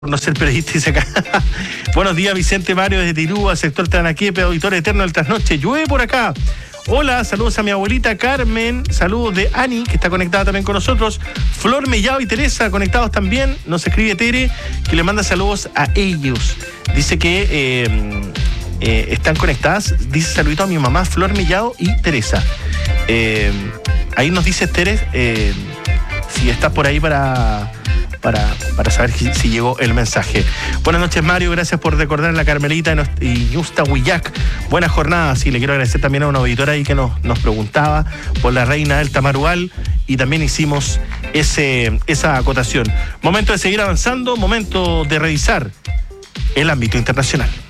no ser periodista, dice acá. Buenos días, Vicente Mario desde Tirúa, sector Tranaquepe, auditor eterno del trasnoche. Llueve por acá. Hola, saludos a mi abuelita Carmen, saludos de Ani, que está conectada también con nosotros. Flor Mellado y Teresa, conectados también. Nos escribe Tere, que le manda saludos a ellos. Dice que están conectadas. Dice saludito a mi mamá, Flor Mellado y Teresa. Ahí nos dice Tere, si estás por ahí para saber si llegó el mensaje. Buenas noches, Mario, gracias por recordar a la Carmelita y Yusta Huillac. Buena jornada, sí, le quiero agradecer también a una auditora ahí que nos preguntaba por la reina del Tamarugal y también hicimos esa acotación. Momento de seguir avanzando, momento de revisar el ámbito internacional.